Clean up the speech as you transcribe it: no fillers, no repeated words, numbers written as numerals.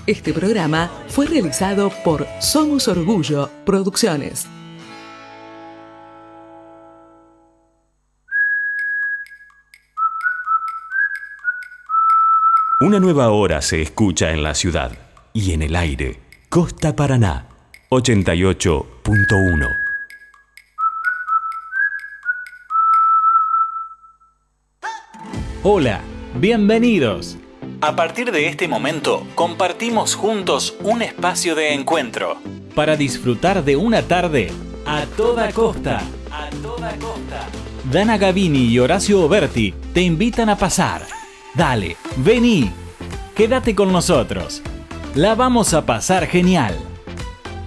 Este programa fue realizado por Somos Orgullo Producciones. Una nueva hora se escucha en la ciudad y en el aire. Costa Paraná, 88.1. Hola, bienvenidos. A partir de este momento, compartimos juntos un espacio de encuentro para disfrutar de una tarde a toda costa. A toda costa. Dana Gavini y Horacio Oberti te invitan a pasar. Dale, vení, quédate con nosotros. La vamos a pasar genial.